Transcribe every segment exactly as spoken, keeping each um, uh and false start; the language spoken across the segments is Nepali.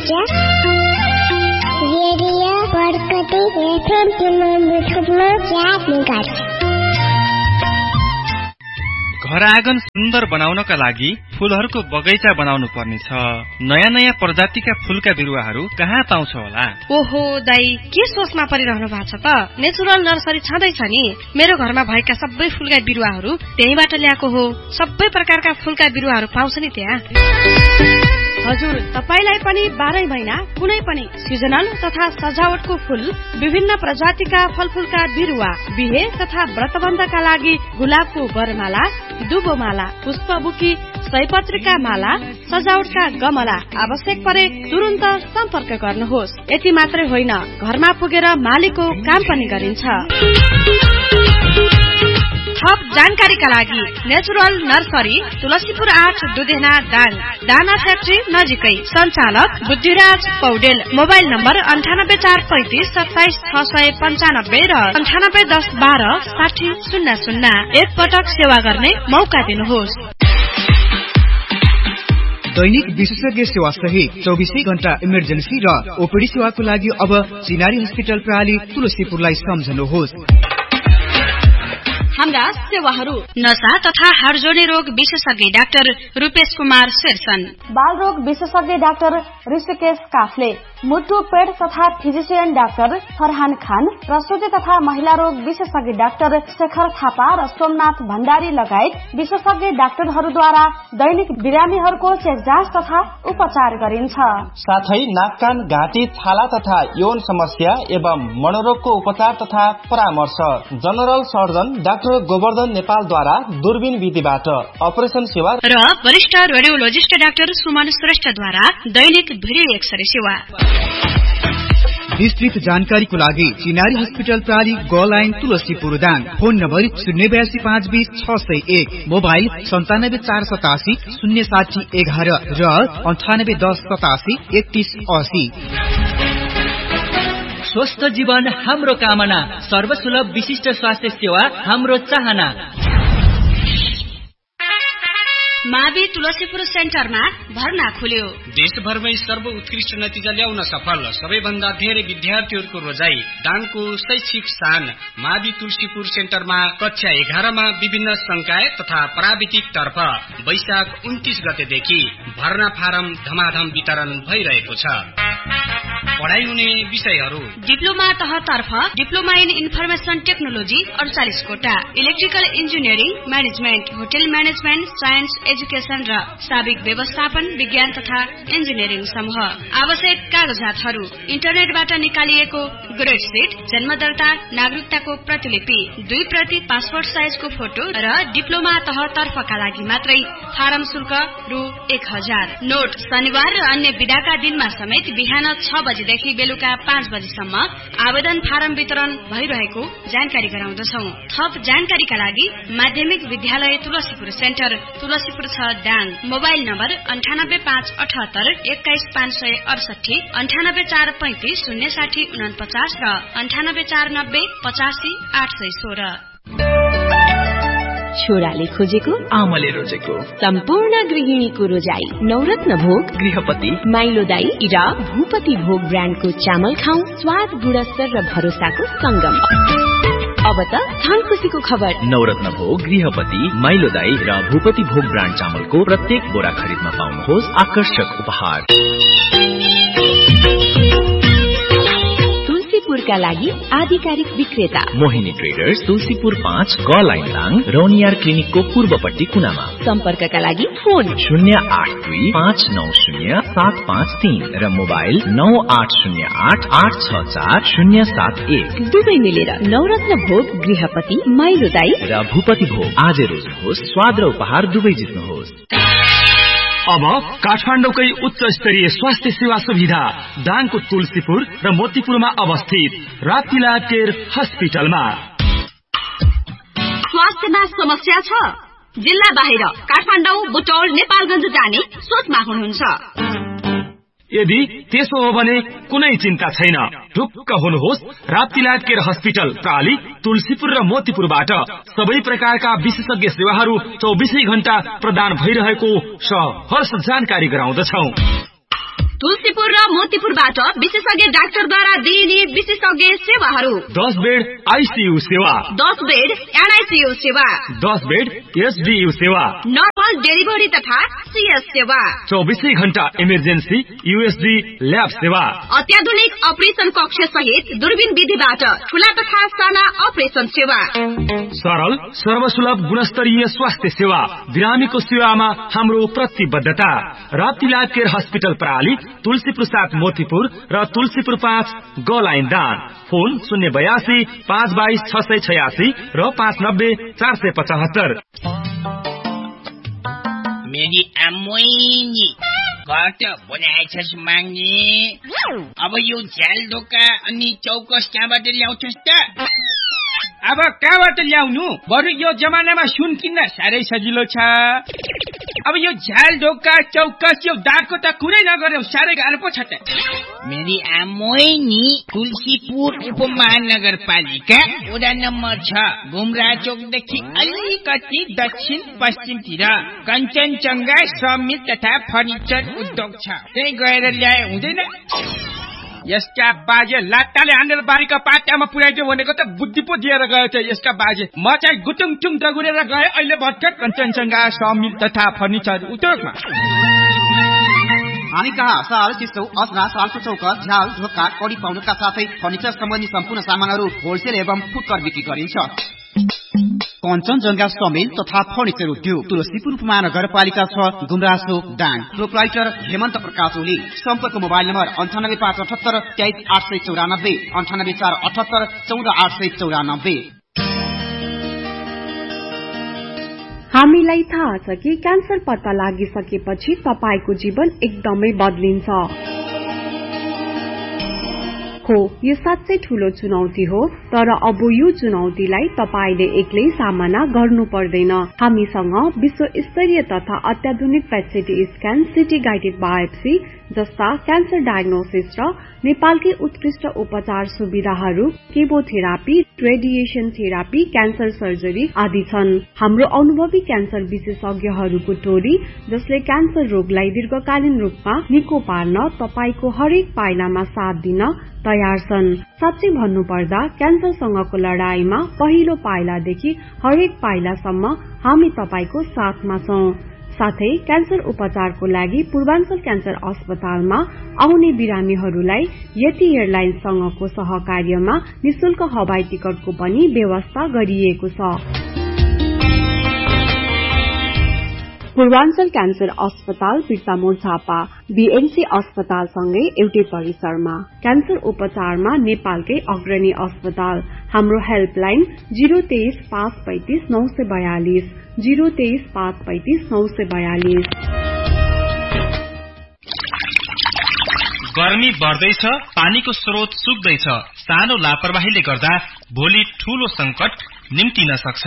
क्या रेडियो बरकती एफएम किलोमिटरमा चार मेगाहर्ज। घर आँगन सुन्दर बनाउनका लागि फूलहरूको बगैँचा बनाउनु पर्नेछ। नयाँ नयाँ प्रजातिका फूलका बिरुवाहरू कहाँ पाउँछ होला? ओहो दाई, के सोचमा परिरहनु भएको छ त? नेचुरल नर्सरी छँदैछ नि। मेरो घरमा भएका सबै फूलका बिरुवाहरू त्यहीबाट ल्याएको हो। सबै प्रकारका फूलका बिरुवाहरू पाउँछ नि त्यहाँ। हजुर, तपाईलाई पनि बाह्रै महिना कुनै पनि सिजनल तथा सजावटको फूल, विभिन्न प्रजातिका फलफूलका बिरुवा, बिहे तथा व्रतबन्धका लागि गुलाबको बरमाला, दुबोमाला, पुष्पबुकी, सयपत्रीका माला, सजावटका गमला आवश्यक परे तुरन्त सम्पर्क गर्नुहोस्। यति मात्रै होइन, घरमा पुगेर मालीको काम पनि गरिन्छ। थप जानकारीका लागि नेचुरल नर्सरी तुलसीपुर आठ दुधेना दाङ, दाना फ्याक्ट्री नजिकै। सञ्चालक बुद्धिराज पौडेल। मोबाइल नम्बर अन्ठानब्बे चार पैंतिस सत्ताइस छ सय पन्चानब्बे र अन्ठानब्बे दस बाह्र साठी शून्य शून्य। एक पटक सेवा गर्ने मौका दिनुहोस्। दैनिक विशेषज्ञ सेवा सहित चौबिसै घण्टा इमर्जेन्सी र ओपीडी सेवाको लागि अब चिनारी हस्पिटल प्रणाली तुलसीपुरलाई सम्झनुहोस्। हाम्रा सेवाहरू: नशा तथा हाड जोड्ने रोग विशेषज्ञ डाक्टर रूपेश कुमार शेरसन, बाल रोग विशेषज्ञ डाक्टर ऋषिकेश काफले, मुटु पेट तथा फिजिशियन डाक्टर फरहान खान, प्रसुति तथा महिला रोग विशेषज्ञ डाक्टर शेखर थापा र सोमनाथ भण्डारी लगायत विशेषज्ञ डाक्टरहरूद्वारा दैनिक बिरामीहरूको चेक जाँच तथा उपचार गरिन्छ। साथै नाक कान घाँटी छाला तथा यौन समस्या एवं मनोरोगको उपचार तथा परामर्श जनरल सर्जन डाक्टर गोवर्धन नेपालद्वारा दूरबीन विधिबाट अपरेसन सेवा र वरिष्ठ रेडियोलोजिस्ट डाक्टर सुमन श्रेष्ठद्वारा दैनिक भिडियो एक्सरे सेवा। विस्तृत जानकारीको लागि चिनारी हस्पिटल प्रणाली ग line Tulsipur Dang. Phone number शून्य बयासी पाँच बीस छ सय एक, मोबाइल सन्तानब्बे चार सतासी शून्य साठी एघार र अन्ठानब्बे दस सतासी एकतीस असी। स्वस्थ जीवन हाम्रो कामना, सर्वसुलभ विशिष्ट स्वास्थ्य सेवा हाम्रो चाहना। मावि तुलसीपुर सेन्टरमा भर्ना खुल्यो। देशभरमै सर्वोत्कृष्ट नतिजा ल्याउन सफल सबैभन्दा धेरै विद्यार्थीहरूको रोजाई, दाङको शैक्षिक स्थान मावि तुलसीपुर सेन्टरमा कक्षा एघारमा विभिन्न संकाय तथा प्राविधिक तर्फ वैशाख उन्तीस गतेदेखि भर्ना फारम धमाधम वितरण भइरहेको छ। पढाइ हुने विषयहरू: diploma तहतर्फ diploma in information technology अडचालिस quota, electrical engineering, management, hotel management, science education र साविक व्यवस्थापन विज्ञान तथा इन्जिनियरिङ समूह। आवश्यक कागजातहरू: इन्टरनेटबाट निकालिएको ग्रेड सिट, जन्म दर्ता, नागरिकताको प्रतिलिपि, दुई प्रति पासपोर्ट साइजको फोटो र डिप्लोमा तहतर्फका लागि मात्रै फारम शुल्क रु एक हजार। नोट: शनिबार र अन्य बिदाका दिनमा समेत बिहान छ बजेदेखि बेलुका पाँच बजेसम्म आवेदन फारम वितरण भइरहेको जानकारी गराउँदछौ। थप जानकारीका लागि माध्यमिक विद्यालय तुलसीपुर सेन्टर तुलसीपुर छ दाङ। मोबाइल नम्बर अन्ठानब्बे पाँच अठहत्तर एक्काइस पाँच सय अडसठी, अन्ठानब्बे चार पैंतिस शून्य साठी उनपचास र अन्ठानब्बे चार नब्बे पचासी आठ सय सोह्र। छोराले खोजेको आमाले रोजेको सम्पूर्ण गृहिणीको रोजाई नवरत्न भोग गृहपति माइलो दाई र भूपति भोग ब्रान्डको चामल खाऊ। स्वाद, गुणस्तर र भरोसाको संगम। अब त धन खुशीको खबर। नवरत्न भोग गृहपति माइलो दाई र भूपति भोग ब्रान्ड चामलको प्रत्येक बोरा खरिदमा पाउनुहोस् आकर्षक उपहार। तुलसीपुरका लागि आधिकारिक विक्रेता मोहिनी ट्रेडर्स, तुलसीपुर पाँच ग लाइन दाङ, रौनियार क्लिनिकको पूर्वपट्टि कुनामा। सम्पर्कका लागि फोन शून्य आठ दुई पाँच नौ शून्य सात पाँच तीन र मोबाइल नौ आठ शून्य आठ आठ छ चार शून्य सात एक। दुवै मिलेर नवरत्न भोग गृहपति माइलो दाई र भूपति भोग आज रोज्नुहोस्, स्वाद र उपहार दुवै जित्नुहोस्। अब काठमाडौँकै उच्च स्तरीय स्वास्थ्य सेवा सुविधा दाङको तुलसीपुर र मोतीपुरमा अवस्थित राप्तिला केयर हस्पिटलमा। स्वास्थ्यमा समस्या छ? जिल्ला बाहिर काठमाडौँ, बुटौल, नेपालगञ्ज जाने सोचमा हुनुहुन्छ? यदि त्यसो हो भने कुनै चिन्ता छैन। ढुक्क हुनुहोस्, राप्तिला केयर हस्पिटल प्राली तुलसीपुर र मोतीपुरबाट सबै प्रकारका विशेषज्ञ सेवाहरू चौबिसै घण्टा प्रदान भइरहेको सहर्ष जानकारी गराउँदछौ। तुलसीपुर र मोतीपुरबाट विशेषज्ञ डाक्टरद्वारा दिइने विशेषज्ञ सेवाहरू। दस बेड आईसीयू सेवा, दस बेड एनआईसीयू सेवा, दस बेड एसडीयू सेवा, नर्मल डेलिभरी तथा सीएस सेवा, चौबीसै घण्टा इमर्जेन्सी यूएसडी ल्याब सेवा, अत्याधुनिक अपरेसन कक्ष सहित दूरबीन विधिबाट ठूला तथा साना अपरेसन सेवा, सरल सर्वसुलभ गुणस्तरीय स्वास्थ्य सेवा। बिरामीको सेवामा हाम्रो प्रतिबद्धता। राप्ती लाइफ केयर हस्पिटल प्रणाली, तुलसीपुर सात मोतीपुर र तुलसीपुर पाँच ग लाइन दान। फोन शून्य बयासी पाँच बाइस छ सय छयासी र पाँच नब्बे चार सय पचहत्तर। मेरी आमोइनी घट बनाएछस् माग्ने, अब यो झ्याल ढोका अनि चौकस कहाँबाट ल्याउँछस् त? अब कहाँबाट ल्याउनु? बरु यो जमानामा सुन किन्न साह्रै सजिलो छ। अब यो झ्याल ढोका चौकस यो दागको त कुरै नगर्यो, साह्रै गाह्रो पो छ त। मेरी आमोइनी तुलसीपुर उपमहानगरपालिका वडा नम्बर छ, घुमरा चोकदेखि अलिकति दक्षिण पश्चिमतिर कञ्चनजङ्घा समिल तथा फर्निचर उद्योग छ। त्यही गएर ल्याए हुँदैन? यसका बाजे लाट्टाले हानेर बारीका पाटामा पुर्याइदियो भनेको त बुद्धि पो दिएर गयो त यसका बाजे। म चाहिँ गुटुङ टुङ दगुरेर गए अहिले भर्खर कञ्चनजङ्घा समिल तथा फर्निचर उद्योगमा। हामी कहाँ साल चिसो असना सालको चौकस झ्याल ढोका कडी पाउनुका साथै फर्निचर सम्बन्धी सम्पूर्ण सामानहरू होलसेल एवं फुटकर बिक्री गरिन्छ। कञ्चनजङ्घा समेल तथा फर्निचर उद्योग, तुलसीपुर उपमहानगरपालिका छ, गुमरासो डाङ। प्रोप्राइटर हेमन्त प्रकाश ओली। सम्पर्क मोबाइल नम्बर अन्ठानब्बे पाँच अठहत्तर तेइस आठ सय चौरानब्बे, अन्ठानब्बे चार अठहत्तर चौध आठ सय चौरानब्बे। हामीलाई थाहा छ कि क्यान्सर पत्ता लागिसकेपछि तपाईको जीवन एकदमै बदलिन्छ। हो, यो साँच्चै ठूलो चुनौती हो, तर अब यो चुनौतीलाई तपाईले एक्लै सामना गर्नु पर्दैन। हामीसँग विश्व स्तरीय तथा अत्याधुनिक पेट स्क्यान, सिटी गाइडेड बायोप्सी जस्ता क्यान्सर डायग्नोसिस र नेपालकै उत्कृष्ट उपचार सुविधाहरू, chemotherapy, radiation therapy, cancer surgery आदि छन्। हाम्रो अनुभवी क्यान्सर विशेषज्ञहरूको टोली जसले क्यान्सर रोगलाई दीर्घकालीन रूपमा निको पार्न तपाईको हरेक पाइलामा साथ दिन तयार छन्। साँच्चै भन्नुपर्दा क्यान्सरसँगको लडाईमा पहिलो पाइलादेखि हरेक पाइलासम्म हामी तपाईको साथमा छौं। साथै क्यान्सर उपचारको लागि पूर्वाञ्चल क्यान्सर अस्पतालमा आउने बिरामीहरूलाई यति एयरलाइन्ससँगको सहकार्यमा निशुल्क हवाई टिकटको पनि व्यवस्था गरिएको छ। पूर्वाञ्चल क्यान्सर अस्पताल बिर्तामोड झापा, बीएमसी अस्पतालसँगै एउटै परिसरमा। क्यान्सर उपचारमा नेपालकै अग्रणी अस्पताल। हाम्रो हेल्पलाइन जीरो तेइस पाँच पैंतिस नौ सय बयालिस, जीरो तेइस पाँच पैंतिस नौ सय बयालिस। गर्मी बढ्दैछ, पानीको स्रोत सुक्दैछ। सानो लापरवाहीले गर्दा भोलि ठूलो संकट निम्तिन सक्छ।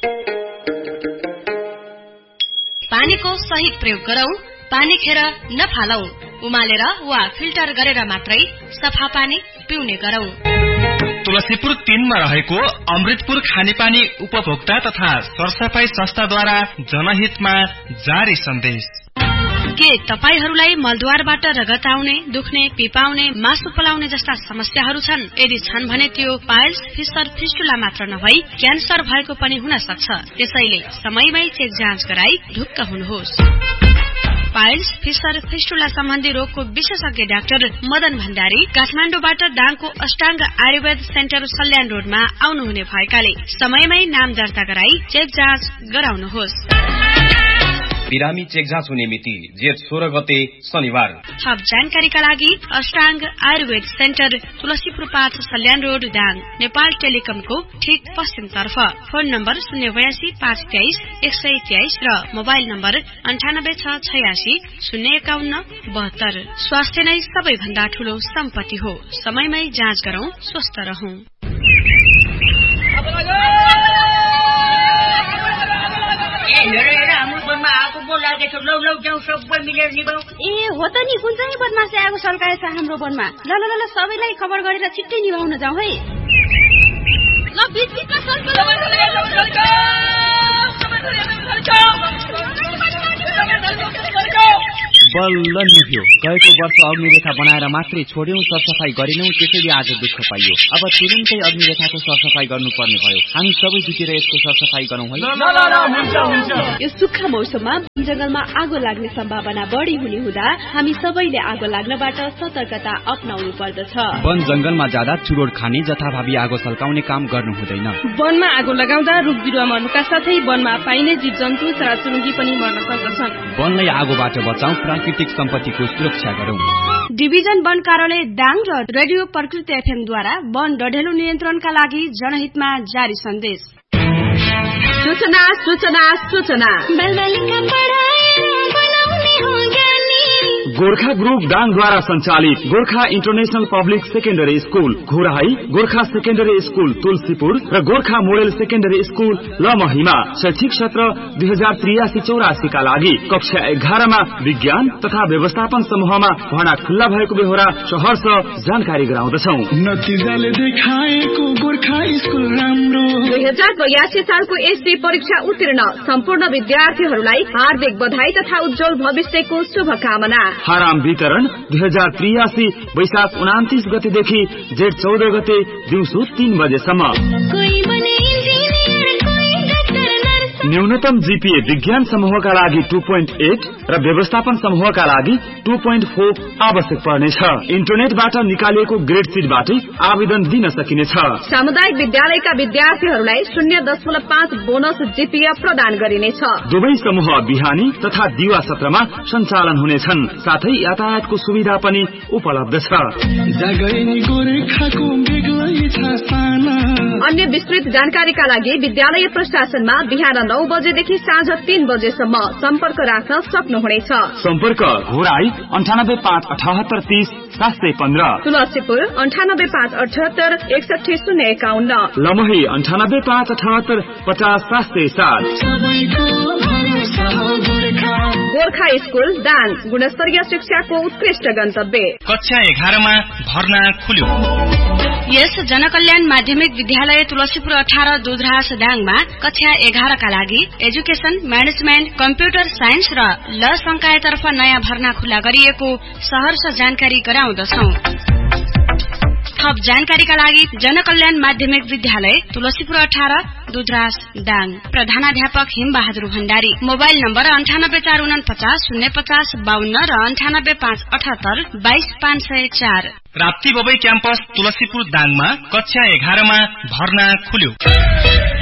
पानीको सही प्रयोग गरौं, पानी खेर नफालौं, उमालेर वा फिल्टर गरेर मात्रै सफा पानी पिउने गरौं। तुलसीपुर तीनमा रहेको अमृतपुर खानेपानी उपभोक्ता तथा सरसफाई संस्थाद्वारा जनहितमा जारी सन्देश। के तपाईहरूलाई मलद्वारबाट रगत आउने, दुख्ने, पिपाउने, मासु पलाउने जस्ता समस्याहरू छन्? यदि छन् भने त्यो पाइल्स, फिस्टर, फिस्टुला मात्र नभई क्यान्सर भएको पनि हुन सक्छ। त्यसैले समयमै चेक जाँच गराई ढुक्क हुनुहोस्। पाइल्स, फिस्टर, फिस्टुला सम्बन्धी रोगको विशेषज्ञ डाक्टर मदन भण्डारी काठमाडौँबाट दाङको अष्टांग आयुर्वेद सेन्टर सल्यान रोडमा आउनुहुने भएकाले समयमै नाम दर्ता गराई चेक जाँच गराउनुहोस्। बिरामी चेक जाँच हुने मिति जेठ सोह्र गते शनिबार। थप जानकारीका लागि अष्टांग आयुर्वेद सेन्टर तुलसीपुर पाँच सल्यान रोड दाङ, नेपाल टेलिकमको ठिक पश्चिम तर्फ। फोन नम्बर शून्य बयासी पाँच तेइस एक सय तेइस र मोबाइल नम्बर अन्ठानब्बे छ छयासी शून्य एकाउन्न बहत्तर। स्वास्थ्य नै सबैभन्दा ठूलो सम्पत्ति हो। समयमै जाँच गरौं, स्वस्थ रहौं। ए हो त नि, कुन चाहिँ बदमासले आगो सल्काएछ हाम्रो वनमा। ल ल ल सबैलाई खबर गरेर छिट्टै निभाउन जाउँ है। ल बीच बीचमा बल्ल निभ्यो। गएको वर्ष अग्निरेखा बनाएर मात्रै छोड्यौं, सरसफाई गरेनौं, त्यसैले आज दुःख पाइयो। अब तुरुन्तै अग्निरेखाको सरसफाई गर्नुपर्ने भयो। हामी सबै जुटेर यसको सरसफाई गरौँ है। यो सुक्खा मौसममा जंगलमा आगो लाग्ने सम्भावना बढी हुने हुँदा हामी सबैले आगो लाग्नबाट सतर्कता अपनाउनु पर्दछ। वन जंगलमा जाँदा चुरोट खाने, जथाभावी आगो सल्काउने काम गर्नु हुँदैन। वनमा आगो लगाउँदा रुख बिरुवा मर्नुका साथै वनमा पाइने जीव जन्तु चराचुरुङ्गी पनि मर्न सक्दछन्। वनलाई आगोबाट बचाऊ, प्राकृतिक सम्पत्तिको सुरक्षा गरौँ। डिभिजन वन कार्यालय दाङ र रेडियो प्रकृति एफएम द्वारा वन डढेलो नियन्त्रणका लागि जनहितमा जारी सन्देश। सूचना सूचना सूचना गोर्खा ग्रुप दाङद्वारा संचालित Gorkha international public secondary school Ghorahi, Gorkha secondary school Tulsipur र गोर्खा मोडेल सेकेन्डरी स्कूल लमहीमा शैक्षिक सत्र दुई हजार त्रियासी चौरासी का लागि कक्षा एघारमा विज्ञान तथा व्यवस्थापन समूहमा भर्ना खुल्ला भएको बेहोरा सहर्ष जानकारी गराउँदछौ। नतिजाले देखाएको गोर्खा स्कूल राम्रो। दुई हजार बयासी सालको एसडी परीक्षा उत्तीर्ण सम्पूर्ण विद्यार्थीहरूलाई हार्दिक बधाई तथा उज्जवल भविष्यको शुभकामना। फाराम वितरण दुई हजार त्रियासी वैशाख उनातिस गतेदेखि जेठ चौध गते दिउँसो तीन बजेसम्म। न्यूनतम जीपीए विज्ञान समूहका लागि टू पोइन्ट एट र व्यवस्थापन समूहका लागि टू पोइन्ट फोर आवश्यक पर्नेछ। इन्टरनेटबाट निकालिएको ग्रेड सिटबाटै आवेदन दिन सकिनेछ। सामुदायिक विद्यालयका विद्यार्थीहरूलाई शून्य दशमलव पाँच बोनस जीपीए प्रदान गरिनेछ। दुवै समूह बिहानी तथा दिवा सत्रमा सञ्चालन हुनेछन्, साथै यातायातको सुविधा पनि उपलब्ध छ। अन्य विस्तृत जानकारीका लागि विद्यालय प्रशासनमा बिहान नौ बजेदेखि साँझ तीन बजेसम्म सम्पर्क राख्न सक्नुहुनेछ। सम्पर्क घोराई अन्ठानब्बे पाँच अठहत्तर तीस सात सय पन्ध्र, तुलसीपुर अन्ठानब्बे पाँच अठहत्तर एकसठी शून्य एकाउन्न, लमही अन्ठानब्बे पाँच अठहत्तर पचास सात सय सात। गोर्खा स्कूल दाङ गुणस्तरीय शिक्षाको उत्कृष्ट गन्तव्य। कक्षा एघारमा भर्ना खुल्यो। यस जनकल्याण माध्यमिक विद्यालय तुलसीपुर अठार दुधराज दाङमा कक्षा एघारका लागि एजुकेशन, म्यानेजमेन्ट, कम्प्युटर साइन्स र ल संकायतर्फ नयाँ भर्ना खुल्ला गरिएको सहर्ष जानकारी गराउँदछौ। थप जानकारीका लागि जनकल्याण माध्यमिक विद्यालय तुलसीपुर अठार दुधराज दाङ, प्रधानाध्यापक हिमबहादुर भण्डारी, मोबाइल नम्बर अन्ठानब्बे चार उनपचास शून्य पचास बाहन्न र अन्ठानब्बे पाँच अठहत्तर बाइस पाँच सय चार। राप्ती बबई क्याम्पस तुलसीपुर दाङमा कक्षा एघारमा भर्ना खुल्यो।